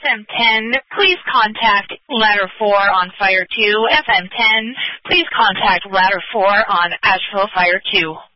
FM10, please contact Ladder 4 on Fire 2. FM10, please contact Ladder 4 on Asheville Fire 2.